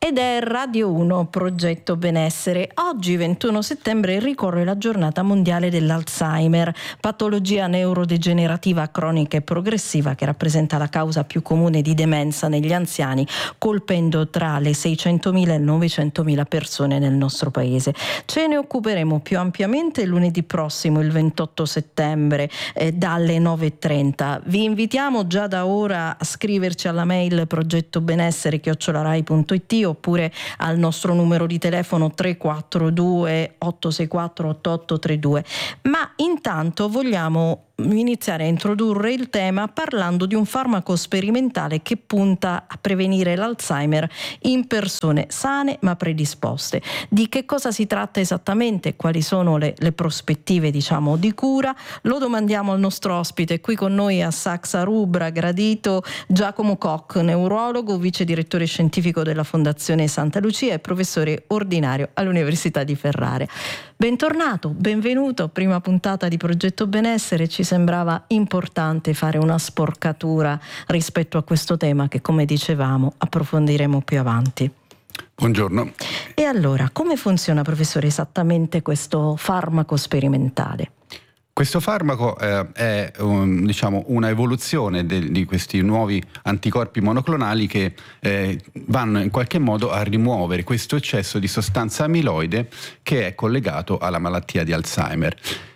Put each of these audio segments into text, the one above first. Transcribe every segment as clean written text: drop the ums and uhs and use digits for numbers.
Ed è Radio 1 Progetto Benessere. Oggi 21 settembre ricorre la giornata mondiale dell'Alzheimer, patologia neurodegenerativa cronica e progressiva che rappresenta la causa più comune di demenza negli anziani, colpendo tra le 600.000 e le 900.000 persone nel nostro paese. Ce ne occuperemo più ampiamente lunedì prossimo, il 28 settembre, dalle 9:30. Vi invitiamo già da ora a scriverci alla mail progettobenessere@rai.it oppure al nostro numero di telefono 342 864 8832. Ma intanto vogliamo iniziare a introdurre il tema parlando di un farmaco sperimentale che punta a prevenire l'Alzheimer in persone sane ma predisposte. Di che cosa si tratta esattamente? Quali sono le prospettive, di cura? Lo domandiamo al nostro ospite qui con noi a Saxa Rubra, gradito Giacomo Koch, neurologo, vice direttore scientifico della Fondazione Santa Lucia e professore ordinario all'Università di Ferrara. Bentornato, benvenuto, prima puntata di Progetto Benessere. Ci sembrava importante fare una sporcatura rispetto a questo tema che, come dicevamo, approfondiremo più avanti. Buongiorno. E allora, come funziona, professore, esattamente questo farmaco sperimentale? Questo farmaco è una evoluzione di questi nuovi anticorpi monoclonali che vanno in qualche modo a rimuovere questo eccesso di sostanza amiloide che è collegato alla malattia di Alzheimer.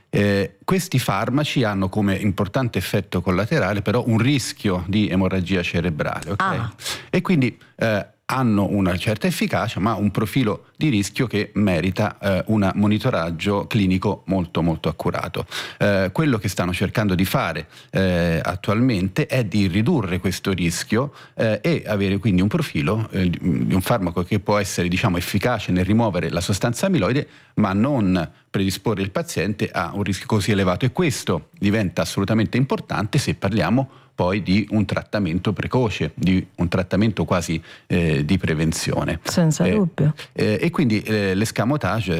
Questi farmaci hanno come importante effetto collaterale però un rischio di emorragia cerebrale, okay? E quindi hanno una certa efficacia ma un profilo di rischio che merita un monitoraggio clinico molto molto accurato. Quello che stanno cercando di fare attualmente è di ridurre questo rischio e avere quindi un profilo di un farmaco che può essere efficace nel rimuovere la sostanza amiloide ma non predisporre il paziente a un rischio così elevato, e questo diventa assolutamente importante se parliamo poi di un trattamento precoce, di un trattamento quasi di prevenzione. Senza dubbio. E quindi l'escamotage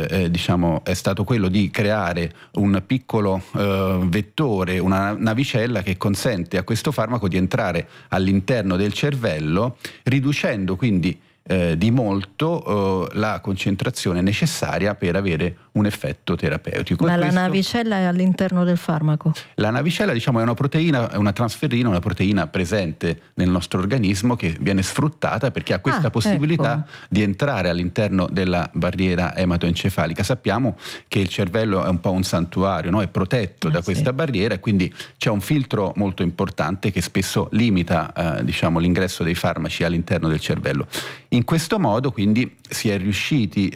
è stato quello di creare un piccolo vettore, una navicella che consente a questo farmaco di entrare all'interno del cervello, riducendo quindi di molto la concentrazione necessaria per avere un effetto terapeutico. Ma la navicella è all'interno del farmaco? La navicella è una proteina, è una transferrina, una proteina presente nel nostro organismo che viene sfruttata perché ha questa possibilità di entrare all'interno della barriera ematoencefalica. Sappiamo che il cervello è un po' un santuario, no? È protetto da questa barriera e quindi c'è un filtro molto importante che spesso limita l'ingresso dei farmaci all'interno del cervello. In questo modo quindi si è riusciti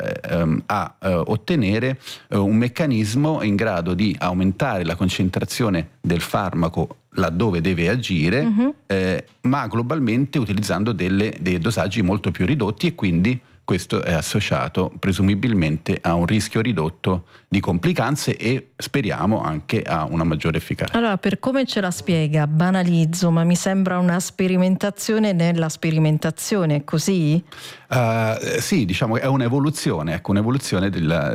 a ottenere un meccanismo in grado di aumentare la concentrazione del farmaco laddove deve agire, ma globalmente utilizzando dei dosaggi molto più ridotti, e quindi questo è associato presumibilmente a un rischio ridotto di complicanze e speriamo anche a una maggiore efficacia. Allora, per come ce la spiega, banalizzo, ma mi sembra una sperimentazione nella sperimentazione, è così? Sì, è un'evoluzione, un'evoluzione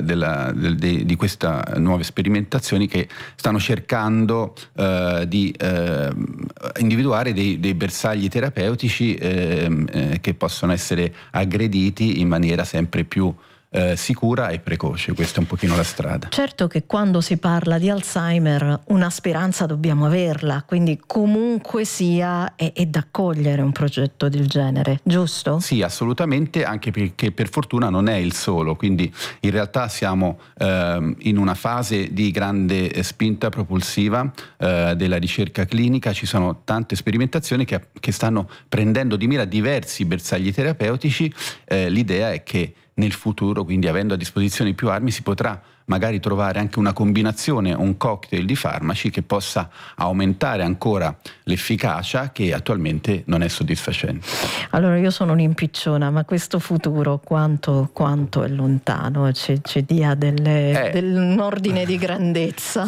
di queste nuove sperimentazioni che stanno cercando di individuare dei bersagli terapeutici che possono essere aggrediti in maniera sempre più sicura e precoce. Questa è un pochino la strada. Certo che quando si parla di Alzheimer una speranza dobbiamo averla, quindi comunque sia è da accogliere un progetto del genere, giusto? Sì, assolutamente, anche perché per fortuna non è il solo, quindi in realtà siamo in una fase di grande spinta propulsiva della ricerca clinica. Ci sono tante sperimentazioni che stanno prendendo di mira diversi bersagli terapeutici. L'idea è che nel futuro, quindi avendo a disposizione più armi, si potrà magari trovare anche una combinazione, un cocktail di farmaci che possa aumentare ancora l'efficacia che attualmente non è soddisfacente. Allora, io sono un'impicciona, ma questo futuro quanto è lontano? Ci dia un ordine di grandezza?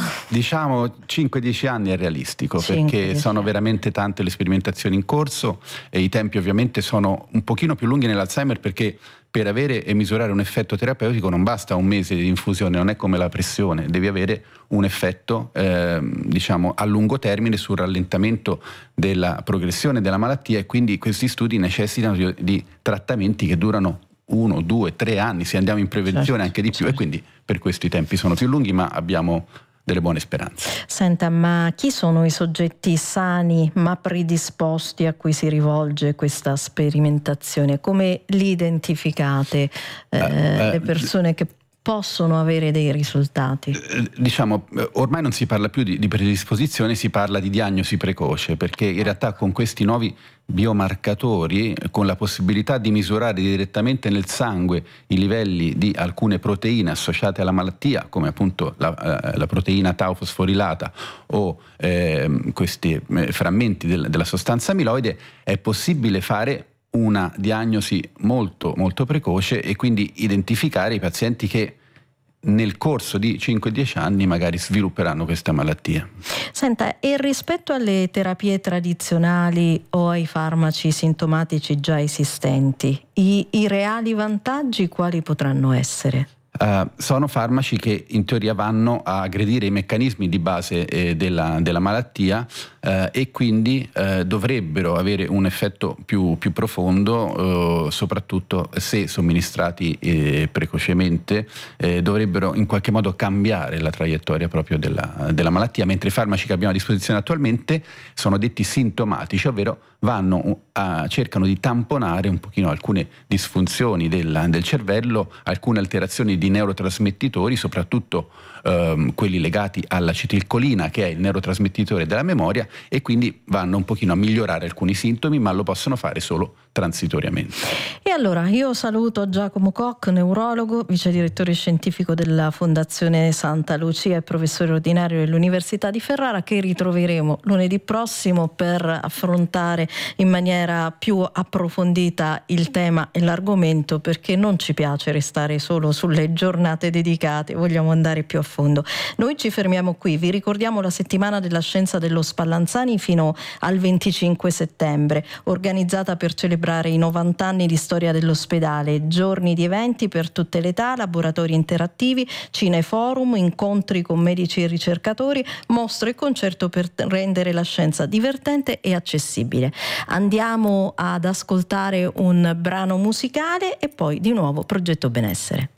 5-10 anni è realistico, perché sono veramente tante le sperimentazioni in corso e i tempi ovviamente sono un pochino più lunghi nell'Alzheimer, perché per avere e misurare un effetto terapeutico non basta un mese di infusione non è come la pressione, devi avere un effetto diciamo a lungo termine sul rallentamento della progressione della malattia, e quindi questi studi necessitano di trattamenti che durano 1, 2, 3 anni, se andiamo in prevenzione anche di più, e quindi per questo i tempi sono più lunghi, ma abbiamo delle buone speranze. Senta, ma chi sono i soggetti sani ma predisposti a cui si rivolge questa sperimentazione? Come li identificate le persone che possono avere dei risultati? Diciamo, ormai non si parla più di predisposizione, si parla di diagnosi precoce, perché in realtà con questi nuovi biomarcatori, con la possibilità di misurare direttamente nel sangue i livelli di alcune proteine associate alla malattia, come appunto la proteina tau fosforilata o questi frammenti della sostanza amiloide, è possibile fare una diagnosi molto molto precoce e quindi identificare i pazienti che nel corso di 5-10 anni magari svilupperanno questa malattia. Senta, e rispetto alle terapie tradizionali o ai farmaci sintomatici già esistenti, i reali vantaggi quali potranno essere? Sono farmaci che in teoria vanno a aggredire i meccanismi di base della malattia, e quindi dovrebbero avere un effetto più profondo, soprattutto se somministrati precocemente, dovrebbero in qualche modo cambiare la traiettoria proprio della malattia, mentre i farmaci che abbiamo a disposizione attualmente sono detti sintomatici, ovvero cercano di tamponare un pochino alcune disfunzioni del cervello, alcune alterazioni di neurotrasmettitori, soprattutto quelli legati all'acetilcolina, che è il neurotrasmettitore della memoria, e quindi vanno un pochino a migliorare alcuni sintomi, ma lo possono fare solo transitoriamente. E allora io saluto Giacomo Koch, neurologo, vice direttore scientifico della Fondazione Santa Lucia e professore ordinario dell'Università di Ferrara, che ritroveremo lunedì prossimo per affrontare in maniera più approfondita il tema e l'argomento, perché non ci piace restare solo sulle giornate dedicate, vogliamo andare più a fondo. Noi ci fermiamo qui, vi ricordiamo la settimana della scienza dello Spallanzani fino al 25 settembre, organizzata per celebrare i 90 anni di storia dell'ospedale, giorni di eventi per tutte le età, laboratori interattivi, cineforum, incontri con medici e ricercatori, mostre e concerto per rendere la scienza divertente e accessibile. Andiamo ad ascoltare un brano musicale e poi di nuovo Progetto Benessere.